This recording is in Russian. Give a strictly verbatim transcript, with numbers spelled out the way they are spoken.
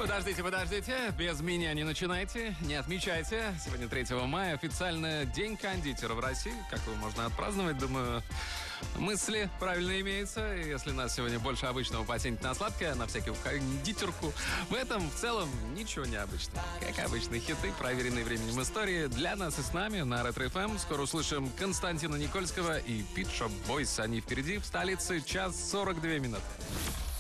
Подождите, подождите, без меня не начинайте, не отмечайте. Сегодня третьего мая, официально День кондитера в России. Как его можно отпраздновать, думаю, мысли правильно имеются. И если нас сегодня больше обычного потянет на сладкое, на всякую кондитерку, в этом в целом ничего необычного. Как обычные хиты, проверенные временем истории, для нас и с нами на Ретро-эф эм. Скоро услышим Константина Никольского и Pet Shop Boys. Они впереди, в столице, час сорок две минуты.